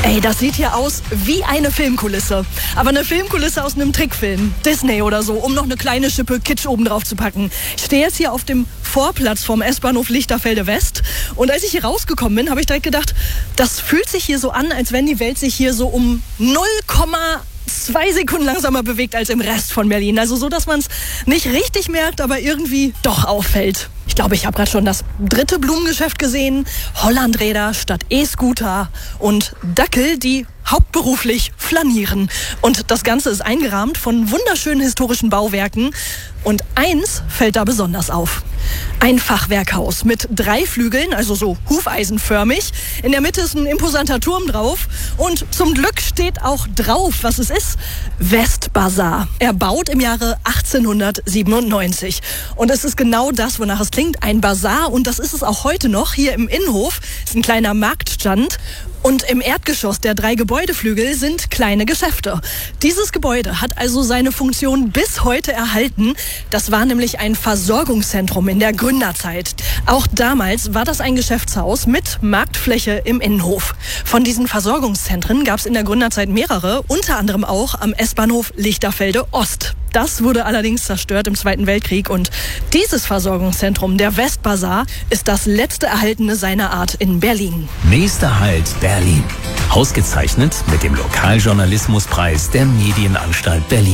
Ey, das sieht hier aus wie eine Filmkulisse. Aber eine Filmkulisse aus einem Trickfilm. Disney oder so, um noch eine kleine Schippe Kitsch oben drauf zu packen. Ich stehe jetzt hier auf dem Vorplatz vom S-Bahnhof Lichterfelde West. Und als ich hier rausgekommen bin, habe ich direkt gedacht, das fühlt sich hier so an, als wenn die Welt sich hier so um 0,2 Sekunden langsamer bewegt als im Rest von Berlin. Also so, dass man es nicht richtig merkt, aber irgendwie doch auffällt. Ich glaube, ich habe gerade schon das 3. Blumengeschäft gesehen, Hollandräder statt E-Scooter und Dackel, die hauptberuflich flanieren. Und das Ganze ist eingerahmt von wunderschönen historischen Bauwerken. Und eins fällt da besonders auf. Ein Fachwerkhaus mit 3 Flügeln, also so hufeisenförmig. In der Mitte ist ein imposanter Turm drauf. Und zum Glück steht auch drauf, was es ist: Westbazar. Erbaut im Jahre 1897. Und es ist genau das, wonach es klingt, ein Bazar. Und das ist es auch heute noch. Hier im Innenhof ist ein kleiner Marktstand. Und im Erdgeschoss der 3 Gebäudeflügel sind kleine Geschäfte. Dieses Gebäude hat also seine Funktion bis heute erhalten. Das war nämlich ein Versorgungszentrum in der Gründerzeit. Auch damals war das ein Geschäftshaus mit Marktfläche im Innenhof. Von diesen Versorgungszentren gab es in der Gründerzeit mehrere, unter anderem auch am S-Bahnhof Lichterfelde Ost. Das wurde allerdings zerstört im Zweiten Weltkrieg und dieses Versorgungszentrum, der Westbazar, ist das letzte erhaltene seiner Art in Berlin. Nächster Halt Berlin. Ausgezeichnet mit dem Lokaljournalismuspreis der Medienanstalt Berlin.